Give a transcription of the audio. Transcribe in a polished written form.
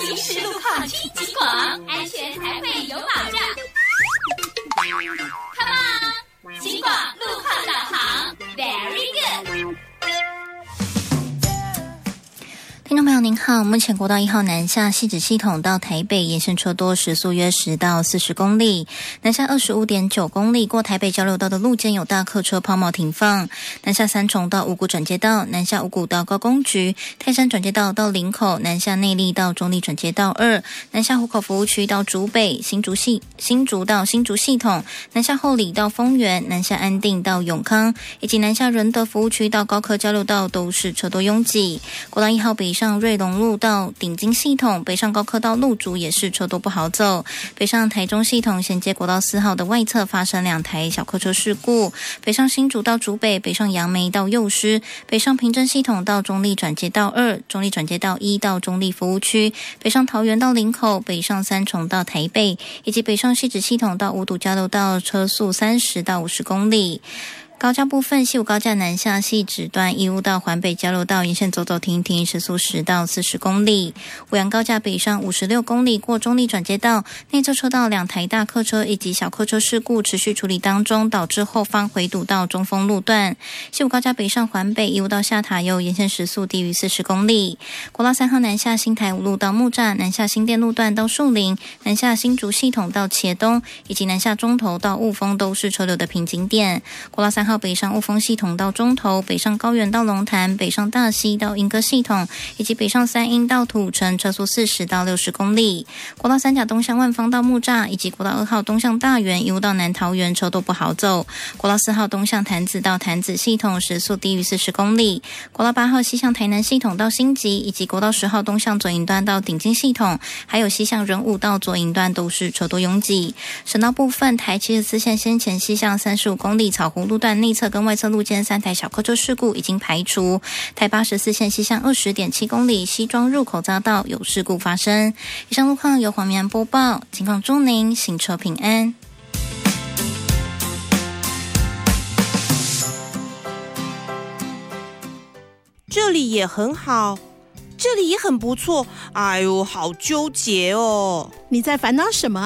及时路况轻警广，安全才会有保障。Come on， 警广路况导航 ，Very good。 听众朋友您好，目前国道1号南下汐止系统到台北沿线车多，时速约10到40公里，南下25.9公里，过台北交流道的路肩有大客车抛锚停放，南下三重到五股转接道，南下五股到高工局，泰山转接道到林口，南下内壢到中壢转接道2，南下湖口服务区到竹北，新竹到新竹系统，南下后里到丰原，南下安定到永康，以及南下仁德服务区到高科交流道都是车多拥挤。国道1号北上瑞隆路到顶金系统，北上高科到路竹也是车多不好走，北上台中系统衔接国道4号的外侧发生2台小客车事故，北上新竹到竹北，北上杨梅到幼师，北上平镇系统到中壢转接道2，中壢转接道1到中壢服务区，北上桃园到林口，北上三重到台北，以及北上汐止系统到五堵交流道车速30到50公里。高架部分，西武高架南下汐止段义乌到环北交流道沿线走走停停，时速10到40公里。五杨高架北上56公里，过中壢转接道，内侧车道2台大客车以及小客车事故持续处理当中，导致后方回堵到中丰路段。西武高架北上环北义乌到下塔悠沿线时速低于40公里。国道3号南下新台五路到木栅，南下新店路段到树林，南下新竹系统到茄东，以及南下中投到雾峰都是车流的瓶颈点。国道3号北上雾峰系统到中投，北上高原到龙潭，北上大溪到莺歌系统，以及北上三鶯到土城，车速40到60公里。国道3甲东向万芳到木栅，以及国道2号东向大园，一路到南桃园，车都不好走。国道4号东向潭子到潭子系统，时速低于40公里。国道8号西向台南系统到新集，以及国道10号东向左营端到顶金系统，还有西向仁武到左营端都是车多拥挤。省道部分，台74线先前西向35公里草湖路段内侧跟外侧路肩3台小客车事故已经排除，台84线西向20.7公里西庄入口匝道有事故发生。以上路况由黄明安播报，情况祝您行车平安。 这里也很好，这里也很不错，哎呦，好纠结哦！ 你在烦恼什么？